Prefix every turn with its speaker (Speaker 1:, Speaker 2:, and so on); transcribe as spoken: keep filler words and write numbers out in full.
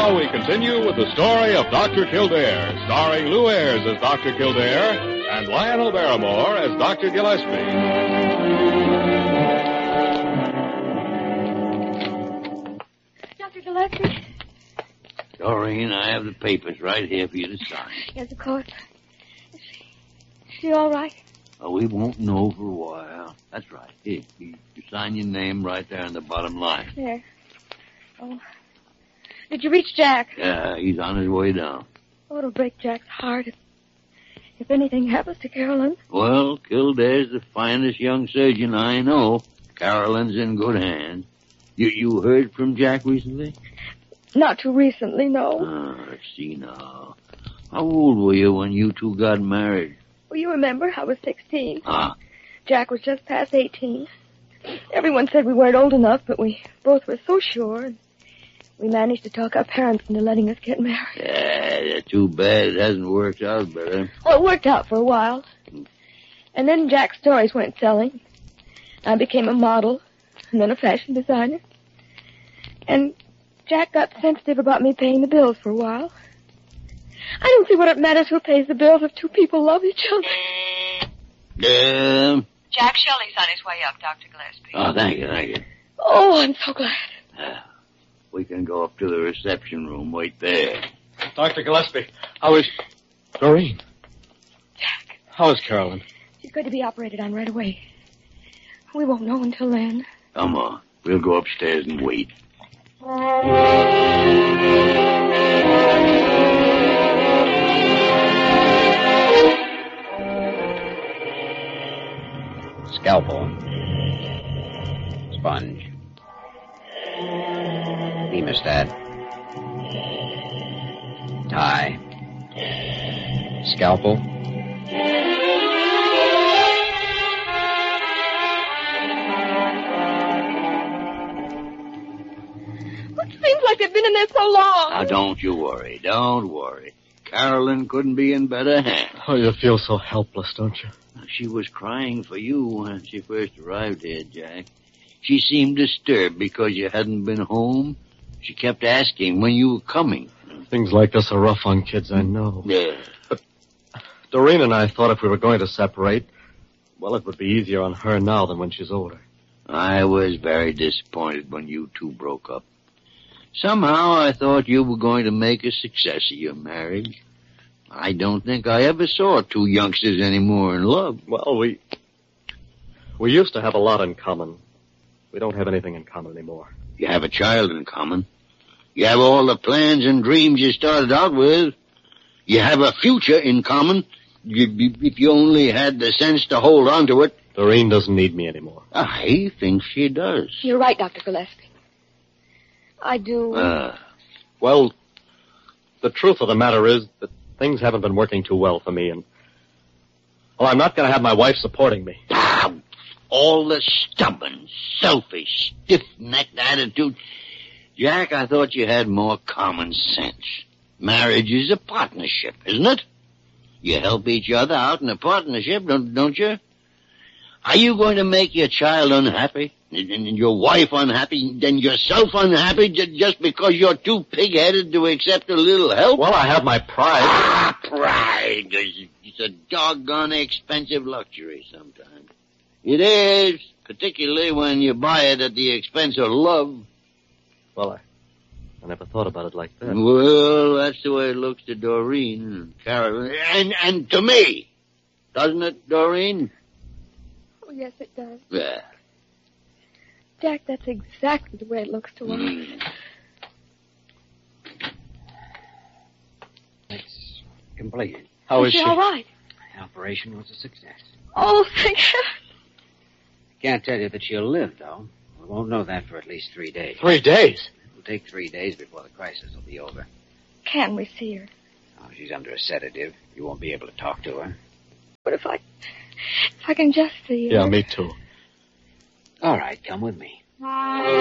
Speaker 1: now we continue with the story of Doctor Kildare, starring Lou Ayres as Doctor Kildare and Lionel Barrymore as Doctor Gillespie.
Speaker 2: Doctor Gillespie?
Speaker 3: Doreen, I have the papers right here for you to sign.
Speaker 2: Yes, of course. Is she, is she all right?
Speaker 3: Well, we won't know for a while. That's right. Here, you, you sign your name right there on the bottom line.
Speaker 2: There. Oh. Did you reach Jack?
Speaker 3: Yeah, he's on his way down.
Speaker 2: Oh, it'll break Jack's heart if, if anything happens to Carolyn.
Speaker 3: Well, Kildare's the finest young surgeon I know. Carolyn's in good hands. You you heard from Jack recently?
Speaker 2: Not too recently, no.
Speaker 3: Ah, let's see now. How old were you when you two got married?
Speaker 2: Well, you remember, I was sixteen.
Speaker 3: Ah.
Speaker 2: Jack was just past eighteen. Everyone said we weren't old enough, but we both were so sure. And we managed to talk our parents into letting us get married.
Speaker 3: Yeah, too bad it hasn't worked out better.
Speaker 2: Well, it worked out for a while. And then Jack's stories went selling. I became a model, and then a fashion designer. And Jack got sensitive about me paying the bills for a while. I don't see what it matters who pays the bills if two people love each other.
Speaker 3: Um,
Speaker 4: Jack Shelley's on his way up, Doctor Gillespie.
Speaker 3: oh, thank you, thank you.
Speaker 2: Oh, I'm so glad.
Speaker 3: Uh, we can go up to the reception room. Wait there.
Speaker 1: Doctor Gillespie, how is... Doreen.
Speaker 2: Jack.
Speaker 1: How is Carolyn?
Speaker 2: She's going to be operated on right away. We won't know until then.
Speaker 3: Come on. We'll go upstairs and wait.
Speaker 5: Scalpel. Sponge. Hemostat. Tie. Scalpel.
Speaker 2: It seems like they've been in there so long.
Speaker 3: Now, don't you worry. Don't worry. Carolyn couldn't be in better hands.
Speaker 1: Oh, you feel so helpless, don't you?
Speaker 3: She was crying for you when she first arrived here, Jack. She seemed disturbed because you hadn't been home. She kept asking when you were coming.
Speaker 1: Things like this are rough on kids, I know.
Speaker 3: Yeah.
Speaker 1: But Doreen and I thought if we were going to separate, well, it would be easier on her now than when she's older.
Speaker 3: I was very disappointed when you two broke up. Somehow I thought you were going to make a success of your marriage. I don't think I ever saw two youngsters anymore in love.
Speaker 1: Well, we... We used to have a lot in common. We don't have anything in common anymore.
Speaker 3: You have a child in common. You have all the plans and dreams you started out with. You have a future in common. You, if you only had the sense to hold on to it.
Speaker 1: Doreen doesn't need me anymore.
Speaker 3: I think she does.
Speaker 2: You're right, Doctor Gillespie. I do.
Speaker 3: Uh,
Speaker 1: well, the truth of the matter is that things haven't been working too well for me, and... Well, I'm not going to have my wife supporting me.
Speaker 3: Ah, all the stubborn, selfish, stiff-necked attitude. Jack, I thought you had more common sense. Marriage is a partnership, isn't it? You help each other out in a partnership, don't, don't you? Are you going to make your child unhappy? And your wife unhappy, then yourself unhappy just because you're too pig-headed to accept a little help?
Speaker 1: Well, I have my pride.
Speaker 3: Ah, pride. It's a doggone expensive luxury sometimes. It is, particularly when you buy it at the expense of love.
Speaker 1: Well, I, I never thought about it like that.
Speaker 3: Well, that's the way it looks to Doreen and Carolyn, and, and to me. Doesn't it, Doreen?
Speaker 2: Oh, yes, it does.
Speaker 3: Yeah.
Speaker 2: Jack, that's exactly the way it looks to us.
Speaker 3: Mm.
Speaker 5: It's completed.
Speaker 1: How is
Speaker 2: she?
Speaker 1: she?
Speaker 2: All right.
Speaker 5: The operation was a success.
Speaker 2: Oh, thank heaven.
Speaker 5: Can't tell you that she'll live, though. We won't know that for at least three days.
Speaker 1: Three days?
Speaker 5: It'll take three days before the crisis will be over.
Speaker 2: Can we see her?
Speaker 5: Oh, she's under a sedative. You won't be able to talk to her.
Speaker 2: But if I... If I can just see her...
Speaker 1: Yeah, me too.
Speaker 5: All right, come with me.